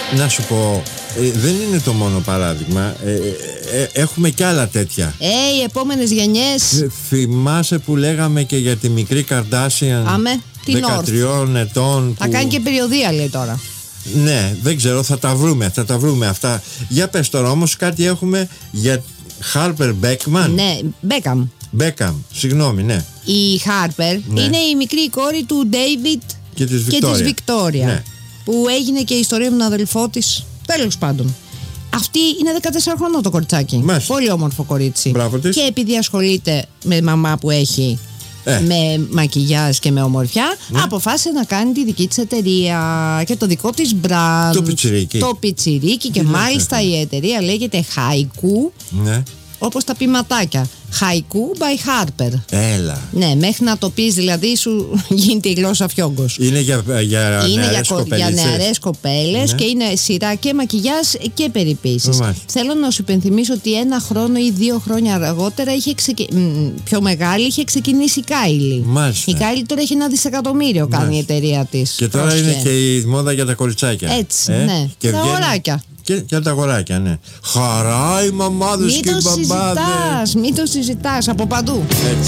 Να σου πω, δεν είναι το μόνο παράδειγμα. Έχουμε κι άλλα τέτοια. Οι επόμενες γενιές. Θυμάσαι που λέγαμε και για τη μικρή Καρντάσιαν? Άμε, την 13 ετών. Θα κάνει και περιοδία, λέει τώρα. Ναι, δεν ξέρω, θα τα βρούμε αυτά. Για πες τώρα όμως, κάτι έχουμε για Harper Beckman. Ναι, Beckham, συγγνώμη, ναι. Η Harper είναι η μικρή κόρη του David και της Victoria. Ναι. Που έγινε και η ιστορία με τον αδελφό της. Τέλος πάντων. Αυτή είναι 14 χρονών το κοριτσάκι. Μάλιστα. Πολύ όμορφο κορίτσι. Μπράβο της. Και επειδή ασχολείται με μαμά που έχει με μακιγιάζ και με ομορφιά, αποφάσισε να κάνει τη δική της εταιρεία και το δικό της brand. Το πιτσιρίκι. Και μάλιστα η εταιρεία λέγεται Haiku. Ναι. Όπως τα ποιηματάκια. Haiku by Harper. Έλα. Ναι, μέχρι να το πεις δηλαδή σου γίνεται η γλώσσα φιόγκος. Είναι για νεαρές κοπέλες, και είναι σειρά και μακιγιάζ και περιποίησης. Θέλω να σου υπενθυμίσω ότι 1 χρόνο ή 2 χρόνια αργότερα πιο μεγάλη είχε ξεκινήσει η Kylie. Μάλιστα. Η Kylie τώρα έχει 1 δισεκατομμύριο κάνει η εταιρεία της. Και τώρα είναι και η μόδα για τα κοριτσάκια. Έτσι, ναι. Και τα αγοράκια. Και τα αγοράκια, ναι. Χαρά οι μαμάδες και οι μπαμπάδες. Μην το συζητάς από παντού.